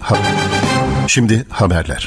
Şimdi haberler.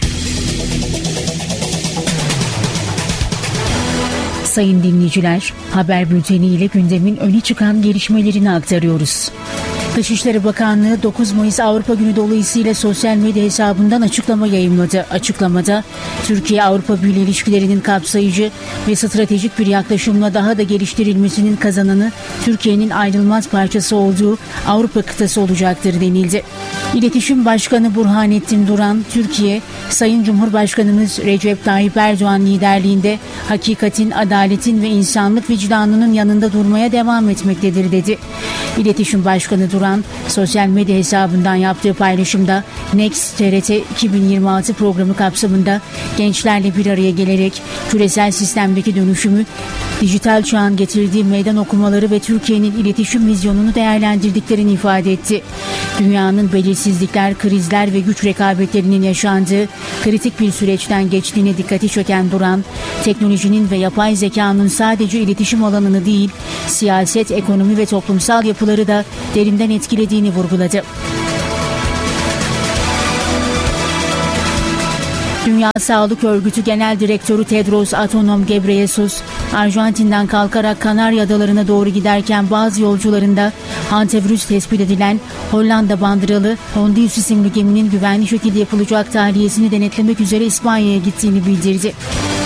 Sayın dinleyiciler, haber bülteni ile gündemin öne çıkan gelişmelerini aktarıyoruz. Dışişleri Bakanlığı 9 Mayıs Avrupa Günü dolayısıyla sosyal medya hesabından açıklama yayımladı. Açıklamada, Türkiye-Avrupa Birliği ilişkilerinin kapsayıcı ve stratejik bir yaklaşımla daha da geliştirilmesinin kazananı Türkiye'nin ayrılmaz parçası olduğu Avrupa kıtası olacaktır denildi. İletişim Başkanı Burhanettin Duran, Türkiye, Sayın Cumhurbaşkanımız Recep Tayyip Erdoğan liderliğinde hakikatin, adaletin ve insanlık vicdanının yanında durmaya devam etmektedir dedi. İletişim Başkanı Duran, sosyal medya hesabından yaptığı paylaşımda Next TRT 2026 programı kapsamında gençlerle bir araya gelerek küresel sistemdeki dönüşümü, dijital çağın getirdiği meydan okumaları ve Türkiye'nin iletişim vizyonunu değerlendirdiklerini ifade etti. Dünyanın belirsizlikler, krizler ve güç rekabetlerinin yaşandığı kritik bir süreçten geçtiğine dikkati çeken Duran, teknolojinin ve yapay zekanın sadece iletişim alanını değil, siyaset, ekonomi ve toplumsal yapıları da derinden etkilediğini vurguladı. Dünya Sağlık Örgütü Genel Direktörü Tedros Adhanom Ghebreyesus, Arjantin'den kalkarak Kanarya Adalarına doğru giderken bazı yolcularında hantavirüs tespit edilen Hollanda bandıralı Hondius isimli geminin güvenli şekilde yapılacak tahliyesini denetlemek üzere İspanya'ya gittiğini bildirdi.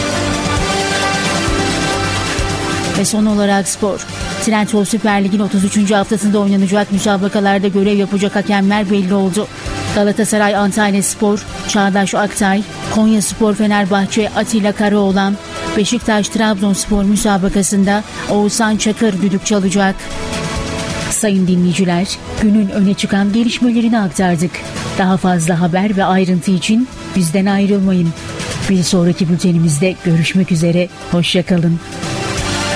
Ve son olarak spor. Trendyol Süper Lig'in 33. haftasında oynanacak müsabakalarda görev yapacak hakemler belli oldu. Galatasaray Antalyaspor, Çağdaş Aktay, Konyaspor Fenerbahçe Atilla Karaoğlan, Beşiktaş Trabzonspor müsabakasında Oğuzhan Çakır düdük çalacak. Sayın dinleyiciler, günün öne çıkan gelişmelerini aktardık. Daha fazla haber ve ayrıntı için bizden ayrılmayın. Bir sonraki bültenimizde görüşmek üzere, hoşça kalın.